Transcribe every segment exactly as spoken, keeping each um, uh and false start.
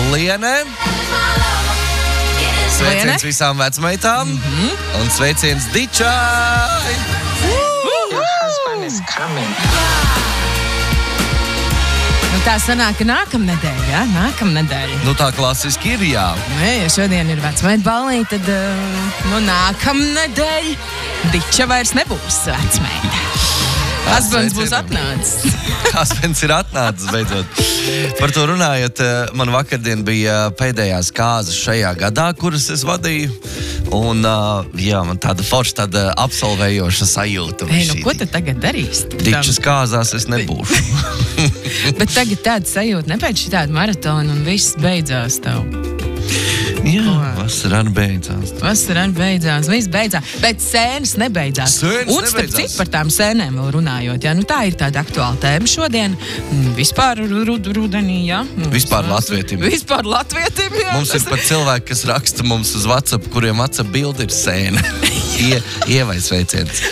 Lienē. Sveiciens visām vecmeitām. Mm-hmm. Un sveiciens Dičai. Your husband is coming. Nu, tā sanāk, ka nākamnedēļ, jā? Nākamnedēļ. Nu, tā klasiski ir, jā. Nē, ja šodien ir vecmeita balīte, tad uh, nu, nākamnedēļ Diča vairs nebūs vecmeita. Husbands būs atnācis. Husbands ir atnācis, beidzot. Par to runājot, man vakardien bija pēdējās kāzas šajā gadā, kuras es vadīju. Un, jā, man tāda forša, tāda absolvējoša sajūta. Ei, nu, ko tu tagad darīsi? Dičas kāzās es nebūšu. Bet tagad tāda sajūta, ne pēc šitāda maratona un viss beidzās tev. Jā, vasarā beidzās. Vasarā beidzās, viss beidzās, bet sēnes nebeidzās. Sēnes un starp nebeidzās. citu par tām sēnēm vēl runājot, jā, nu tā ir tāda aktuāla tēma šodien. Vispār rud, rudenī, jā. Vispār latvietim. Vispār latvietim, jā. Mums ir pat cilvēki, kas raksta mums uz WhatsApp, kuriem WhatsApp bildi ir sēne. Ie, ievai sveiciens.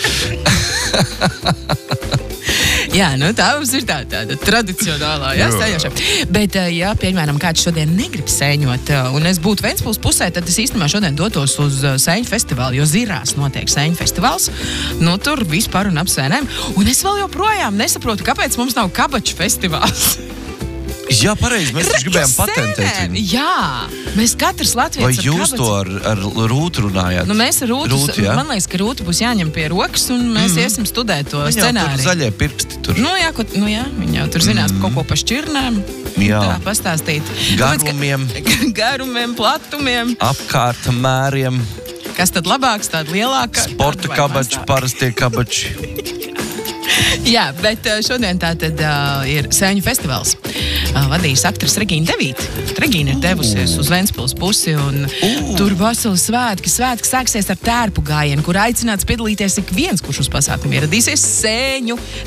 Jā, nu tā mums ir tā, tāda tradicionālā, jā, sēņošana. Bet, ja, piemēram, kāds šodien negrib sēņot, un es būtu Ventspils pusē, tad es īstenībā šodien dotos uz sēņu festivālu, jo Zirās notiek sēņu festivāls. Nu, tur vispār un ap sēnēm. Un es vēl joprojām nesaprotu, kāpēc mums nav kabaču festivāls. Jā, pareizi, mēs taču gribējām patentēt viņu. Jā, mēs katrs latvietis Vai jūs ar to ar, ar Rūtu runājāt? Nu, mēs ar Rūtu, Rūtu, jā? man liekas, ka Rūtu būs jāņem pie rokas, un mēs mm. iesim studēt to Viņa scenāriju. tur zaļie pirksti tur. Nu jā, ko, nu jā, viņa jau tur zinās mm. kaut ko pa šķirnēm. Jā. Tā pastāstīt. Garumiem. Garumiem, platumiem. Apkārta mēriem. Kas tad labāks, tāda lielāka? Sporta kabači, parastie kabači. Jā, bet šodien tā tad uh, ir sēņu festivāls. Uh, vadīs aktris Regīna Devīte. Regīna ir devusies uz Ventspils pusi, un uh. tur veseli svētki. Svētki sāksies ar tērpu gājienu, kur aicināts piedalīties ik viens, kurš uz pasākumu ieradīsies sēņu